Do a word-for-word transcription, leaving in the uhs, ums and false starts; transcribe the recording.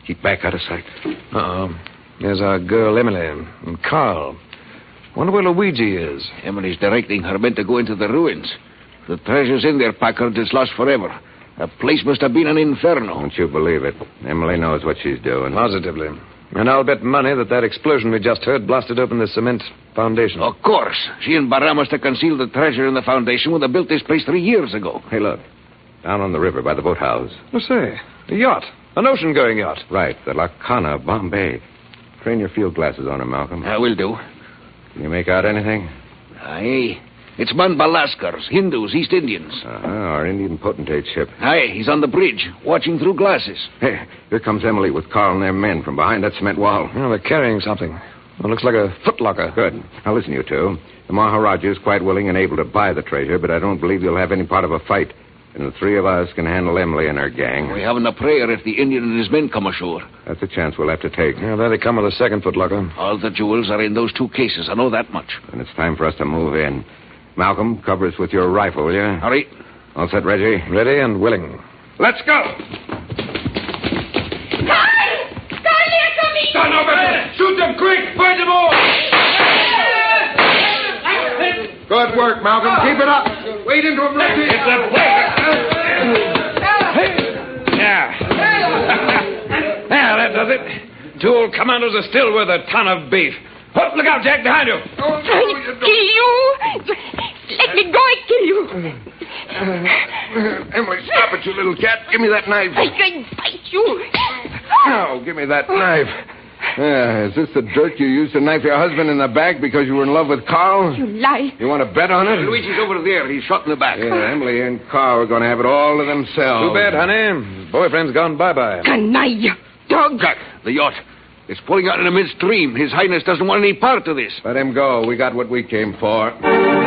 Keep back out of sight. Uh-oh. There's our girl, Emily, and Carl. Wonder where Luigi is. Emily's directing her men to go into the ruins. The treasure's in there, Packard. It's lost forever. The place must have been an inferno. Don't you believe it? Emily knows what she's doing. Positively. And I'll bet money that that explosion we just heard blasted open the cement foundation. Of course. She and Barra must have concealed the treasure in the foundation when they built this place three years ago. Hey, look. Down on the river by the boathouse. Oh, say, a yacht. An ocean-going yacht. Right, the Lacana of Bombay. Train your field glasses on her, Malcolm. I will do. Can you make out anything? Aye. It's Manbalaskars, Hindus, East Indians. Uh-huh, our Indian potentate ship. Aye, he's on the bridge, watching through glasses. Hey, here comes Emily with Carl and their men from behind that cement wall. Oh, they're carrying something. It looks like a footlocker. Good. Now, listen, you two. The Maharaja is quite willing and able to buy the treasure, but I don't believe you'll have any part of a fight. And the three of us can handle Emily and her gang. We haven't a prayer if the Indian and his men come ashore. That's a chance we'll have to take. Yeah, there they come with a second footlocker. All the jewels are in those two cases. I know that much. And it's time for us to move in. Malcolm, cover us with your rifle, will you? Hurry. All set, Reggie? Ready and willing. Let's go! Carl! Carl, they're coming! Stand over there! Shoot them quick! Find them all! Good work, Malcolm. Keep it up. Wait into him, Reggie. It's a Yeah. Yeah, that does it. Two old commandos are still with a ton of beef. Oh, look out, Jack, behind you. I'll kill you. Let me go, I kill you. Uh, Emily, stop it, you little cat. Give me that knife. I can fight you. Oh, give me that knife. Uh, is this the dirt you used to knife your husband in the back because you were in love with Carl? You lie. You want to bet on it? Luigi's over there. He's shot in the back. Yeah, Emily and Carl are going to have it all to themselves. Too bad, honey. His boyfriend's gone bye-bye. Canaille. Dog. Jack, the yacht. It's pulling out in a midstream. His Highness doesn't want any part of this. Let him go. We got what we came for.